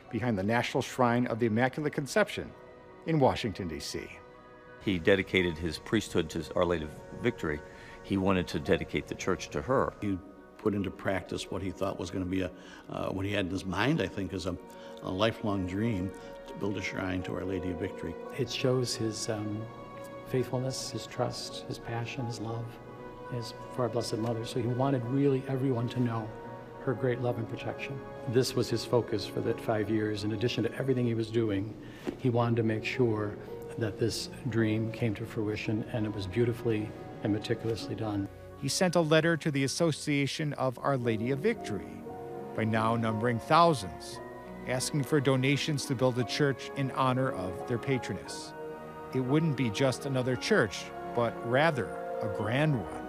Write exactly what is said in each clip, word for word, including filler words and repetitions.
behind the National Shrine of the Immaculate Conception in Washington, D C He dedicated his priesthood to Our Lady of Victory. He wanted to dedicate the church to her. He put into practice what he thought was going to be a, uh, what he had in his mind, I think, is a, a lifelong dream to build a shrine to Our Lady of Victory. It shows his um, faithfulness, his trust, his passion, his love his, for our Blessed Mother. So he wanted really everyone to know her great love and protection. This was his focus for that five years. In addition to everything he was doing, he wanted to make sure that this dream came to fruition, and it was beautifully and meticulously done. He sent a letter to the Association of Our Lady of Victory, by now numbering thousands, asking for donations to build a church in honor of their patroness. It wouldn't be just another church, but rather a grand one.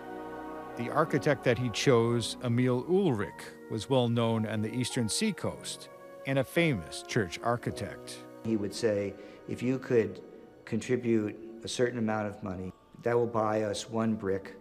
The architect that he chose, Emil Ulrich, was well known on the eastern seacoast and a famous church architect. He would say, if you could contribute a certain amount of money, that will buy us one brick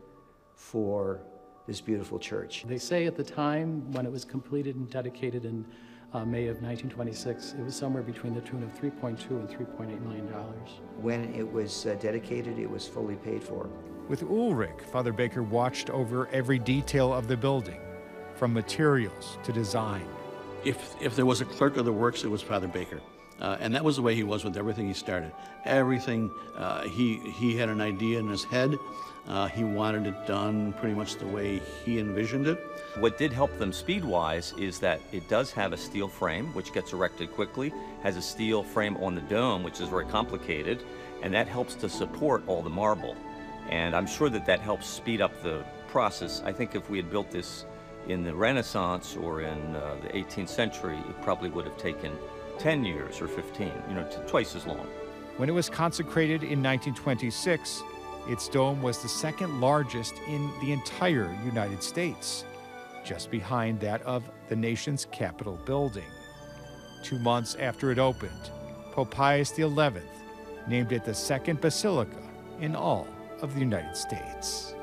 for this beautiful church. They say at the time when it was completed and dedicated in uh, May of nineteen twenty-six, it was somewhere between the tune of three point two and three point eight million dollars. When it was uh, dedicated, it was fully paid for. With Ulrich, Father Baker watched over every detail of the building, from materials to design. If, if there was a clerk of the works, it was Father Baker. Uh, and that was the way he was with everything he started. Everything, uh, he, he had an idea in his head. Uh, he wanted it done pretty much the way he envisioned it. What did help them speed-wise is that it does have a steel frame, which gets erected quickly, has a steel frame on the dome, which is very complicated, and that helps to support all the marble. And I'm sure that that helps speed up the process. I think if we had built this in the Renaissance or in uh, the eighteenth century, it probably would have taken ten years or fifteen, you know, twice as long. When it was consecrated in nineteen twenty-six, its dome was the second largest in the entire United States, just behind that of the nation's Capitol building. Two months after it opened, Pope Pius the eleventh named it the second basilica in all of the United States.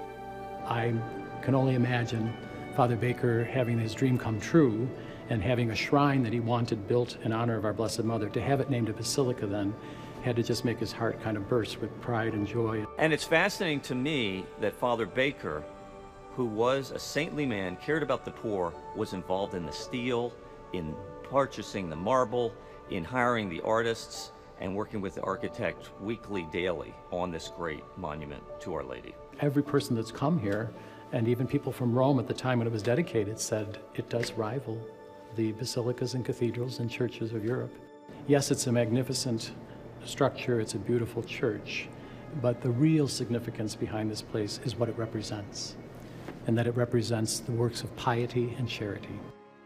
I can only imagine Father Baker having his dream come true and having a shrine that he wanted built in honor of our Blessed Mother. To have it named a basilica then had to just make his heart kind of burst with pride and joy. And it's fascinating to me that Father Baker, who was a saintly man, cared about the poor, was involved in the steel, in purchasing the marble, in hiring the artists, and working with the architect weekly, daily on this great monument to Our Lady. Every person that's come here, and even people from Rome at the time when it was dedicated, said it does rival the basilicas and cathedrals and churches of Europe. Yes, it's a magnificent structure, it's a beautiful church, but the real significance behind this place is what it represents, and that it represents the works of piety and charity.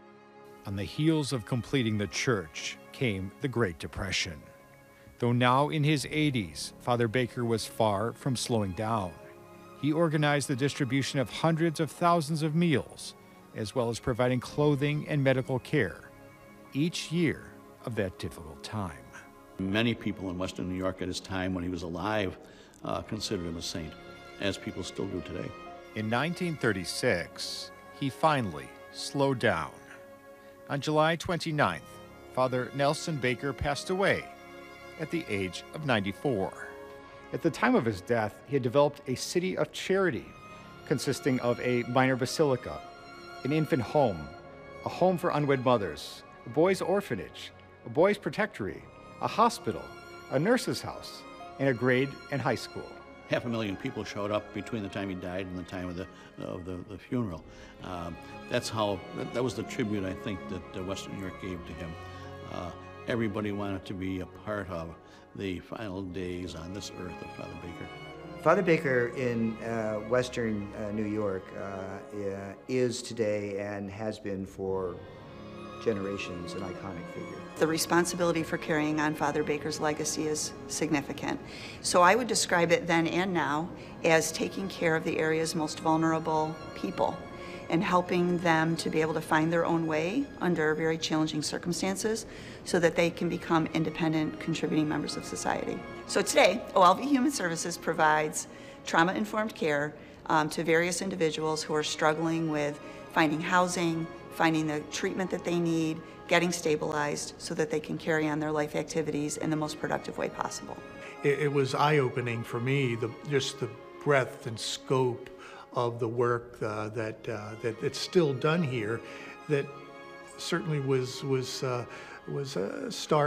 On the heels of completing the church came the Great Depression. Though now in his eighties, Father Baker was far from slowing down. He organized the distribution of hundreds of thousands of meals, as well as providing clothing and medical care, each year of that difficult time. Many people in Western New York at his time, when he was alive, uh, considered him a saint, as people still do today. In nineteen thirty-six, he finally slowed down. On July twenty-ninth, Father Nelson Baker passed away at the age of ninety-four. At the time of his death, he had developed a city of charity consisting of a minor basilica, an infant home, a home for unwed mothers, a boys' orphanage, a boys' protectory, a hospital, a nurse's house, and a grade and high school. Half a million people showed up between the time he died and the time of the, of the, the funeral. Um, that's how, that, that was the tribute, I think, that uh, Western New York gave to him. Uh, everybody wanted to be a part of the final days on this earth of Father Baker. Father Baker in uh, Western uh, New York uh, is today and has been for generations an iconic figure. The responsibility for carrying on Father Baker's legacy is significant. So I would describe it then and now as taking care of the area's most vulnerable people and helping them to be able to find their own way under very challenging circumstances so that they can become independent, contributing members of society. So today, O L V Human Services provides trauma-informed care um, to various individuals who are struggling with finding housing, finding the treatment that they need, getting stabilized so that they can carry on their life activities in the most productive way possible. It, it was eye-opening for me, the, just the breadth and scope of the work uh, that, uh, that that's still done here, that certainly was, was, uh, was a start